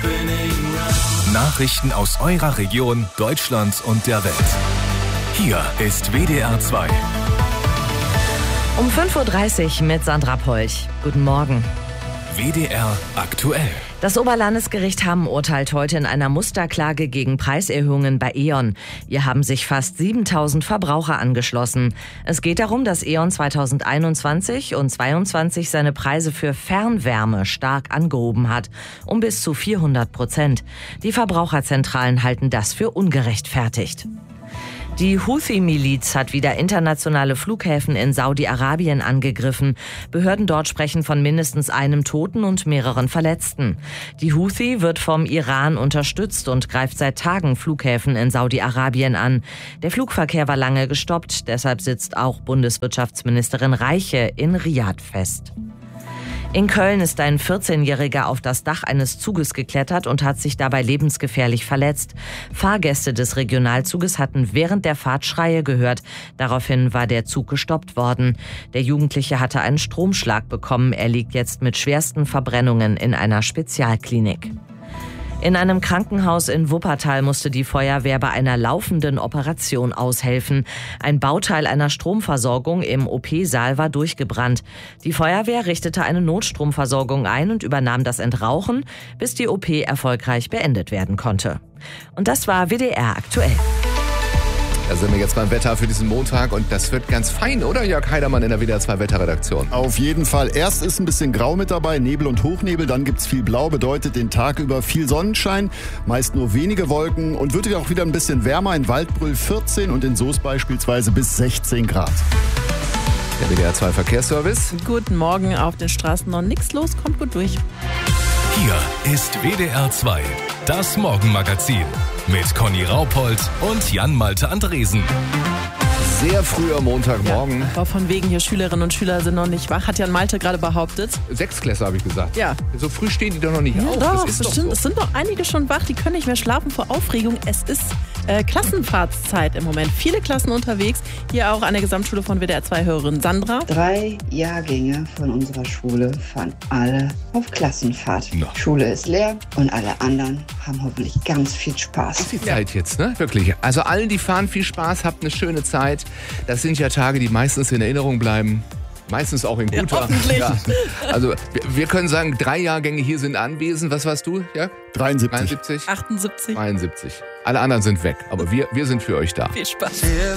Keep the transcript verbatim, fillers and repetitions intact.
Nachrichten aus eurer Region, Deutschland und der Welt. Hier ist W D R zwei. Um fünf Uhr dreißig mit Sandra Polch. Guten Morgen. W D R aktuell. Das Oberlandesgericht Hamm urteilt heute in einer Musterklage gegen Preiserhöhungen bei E.ON. Hier haben sich fast siebentausend Verbraucher angeschlossen. Es geht darum, dass E.ON zweitausendeinundzwanzig und zweitausendzweiundzwanzig seine Preise für Fernwärme stark angehoben hat, um bis zu vierhundert Prozent. Die Verbraucherzentralen halten das für ungerechtfertigt. Die Houthi-Miliz hat wieder internationale Flughäfen in Saudi-Arabien angegriffen. Behörden dort sprechen von mindestens einem Toten und mehreren Verletzten. Die Houthi wird vom Iran unterstützt und greift seit Tagen Flughäfen in Saudi-Arabien an. Der Flugverkehr war lange gestoppt, deshalb sitzt auch Bundeswirtschaftsministerin Reiche in Riad fest. In Köln ist ein vierzehnjähriger auf das Dach eines Zuges geklettert und hat sich dabei lebensgefährlich verletzt. Fahrgäste des Regionalzuges hatten während der Fahrt Schreie gehört. Daraufhin war der Zug gestoppt worden. Der Jugendliche hatte einen Stromschlag bekommen. Er liegt jetzt mit schwersten Verbrennungen in einer Spezialklinik. In einem Krankenhaus in Wuppertal musste die Feuerwehr bei einer laufenden Operation aushelfen. Ein Bauteil einer Stromversorgung im O P-Saal war durchgebrannt. Die Feuerwehr richtete eine Notstromversorgung ein und übernahm das Entrauchen, bis die O P erfolgreich beendet werden konnte. Und das war W D R aktuell. Da sind wir jetzt beim Wetter für diesen Montag und das wird ganz fein, oder Jörg Heidermann in der W D R zwei Wetterredaktion? Auf jeden Fall. Erst ist ein bisschen Grau mit dabei, Nebel und Hochnebel, dann gibt's viel Blau, bedeutet den Tag über viel Sonnenschein, meist nur wenige Wolken und wird auch wieder ein bisschen wärmer, in Waldbrüll vierzehn und in Soest beispielsweise bis sechzehn Grad. Der W D R zwei Verkehrsservice. Guten Morgen, auf den Straßen noch nichts los, kommt gut durch. Hier ist W D R zwei, das Morgenmagazin mit Conny Raupold und Jan-Malte Andresen. Sehr früher Montagmorgen. Ja, aber von wegen hier Schülerinnen und Schüler sind noch nicht wach, hat Jan Malte gerade behauptet. Sechsklässler habe ich gesagt. Ja. So früh stehen die doch noch nicht Ja, auf. doch, das ist doch bestimmt. so. Es sind doch einige schon wach, die können nicht mehr schlafen vor Aufregung. Es ist äh, Klassenfahrtszeit im Moment. Viele Klassen unterwegs. Hier auch an der Gesamtschule von W D R zwei-Hörerin Sandra. Drei Jahrgänge von unserer Schule fahren alle auf Klassenfahrt. Na. Schule ist leer und alle anderen haben hoffentlich ganz viel Spaß. Ist die Zeit jetzt, ne? Wirklich. Also allen, die fahren, viel Spaß, habt eine schöne Zeit. Das sind ja Tage, die meistens in Erinnerung bleiben. Meistens auch in guter. Ja, hoffentlich. Ja. Also wir, wir können sagen, drei Jahrgänge hier sind anwesend. Was warst du, Jörg? dreiundsiebzig. dreiundsiebzig? achtundsiebzig. zweiundsiebzig. Alle anderen sind weg, aber wir, wir sind für euch da. Viel Spaß.